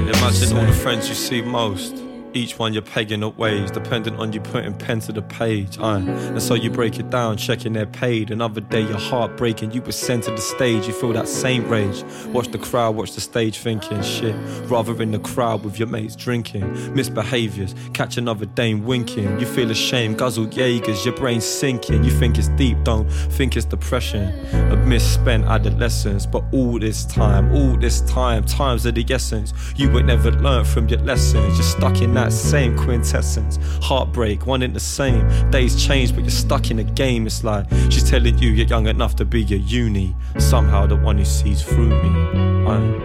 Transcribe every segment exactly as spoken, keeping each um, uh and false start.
Imagine all the friends you see most. Each one you're pegging up ways, depending on you putting pen to the page. Uh. And so you break it down, checking they're paid. Another day your heart breaking, you were sent to the stage. You feel that same rage. Watch the crowd, watch the stage thinking shit. Rather in the crowd with your mates drinking. Misbehaviors, catch another dame winking. You feel ashamed, guzzle Jaegers, your brain's sinking. You think it's deep, don't think it's depression. A misspent adolescence, but all this time, all this time, times of the essence. You would never learn from your lessons. You're stuck in that same quintessence. Heartbreak, one in the same. Days change, but you're stuck in a game. It's like she's telling you you're young enough to be your uni. Somehow the one who sees through me. I'm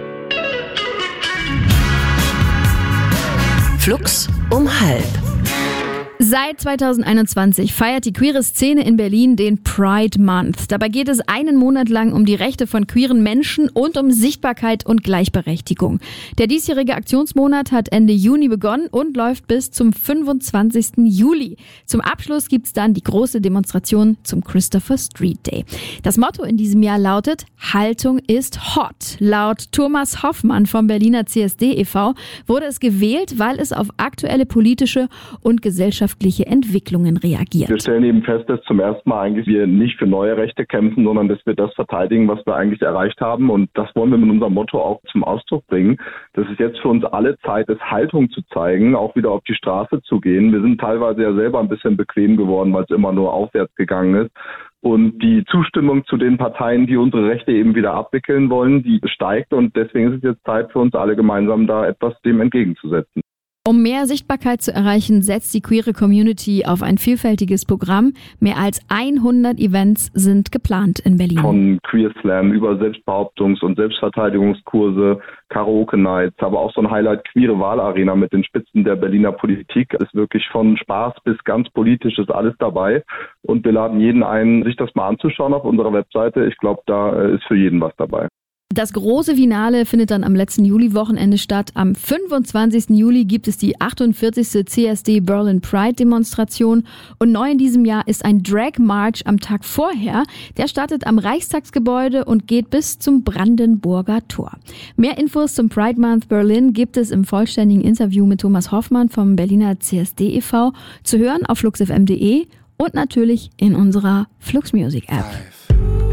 Flux um halb. Seit zwanzig einundzwanzig feiert die queere Szene in Berlin den Pride Month. Dabei geht es einen Monat lang um die Rechte von queeren Menschen und um Sichtbarkeit und Gleichberechtigung. Der diesjährige Aktionsmonat hat Ende Juni begonnen und läuft bis zum fünfundzwanzigsten Juli. Zum Abschluss gibt's dann die große Demonstration zum Christopher Street Day. Das Motto in diesem Jahr lautet: Haltung ist hot. Laut Thomas Hoffmann vom Berliner C S D e V wurde es gewählt, weil es auf aktuelle politische und gesellschaftliche Entwicklungen reagiert. Wir stellen eben fest, dass zum ersten Mal eigentlich wir nicht für neue Rechte kämpfen, sondern dass wir das verteidigen, was wir eigentlich erreicht haben. Und das wollen wir mit unserem Motto auch zum Ausdruck bringen. Das ist jetzt für uns alle Zeit, ist Haltung zu zeigen, auch wieder auf die Straße zu gehen. Wir sind teilweise ja selber ein bisschen bequem geworden, weil es immer nur aufwärts gegangen ist. Und die Zustimmung zu den Parteien, die unsere Rechte eben wieder abwickeln wollen, die steigt. Und deswegen ist es jetzt Zeit für uns alle gemeinsam, da etwas dem entgegenzusetzen. Um mehr Sichtbarkeit zu erreichen, setzt die queere Community auf ein vielfältiges Programm. Mehr als hundert Events sind geplant in Berlin. Von Queer Slam über Selbstbehauptungs- und Selbstverteidigungskurse, Karaoke-Nights, aber auch so ein Highlight queere Wahlarena mit den Spitzen der Berliner Politik. Ist wirklich von Spaß bis ganz politisch ist alles dabei. Und wir laden jeden ein, sich das mal anzuschauen auf unserer Webseite. Ich glaube, da ist für jeden was dabei. Das große Finale findet dann am letzten Juli-Wochenende statt. Am fünfundzwanzigsten Juli gibt es die achtundvierzigste C S D Berlin Pride Demonstration. Und neu in diesem Jahr ist ein Drag March am Tag vorher. Der startet am Reichstagsgebäude und geht bis zum Brandenburger Tor. Mehr Infos zum Pride Month Berlin gibt es im vollständigen Interview mit Thomas Hoffmann vom Berliner C S D e V zu hören auf flux f m punkt de und natürlich in unserer Flux Music App.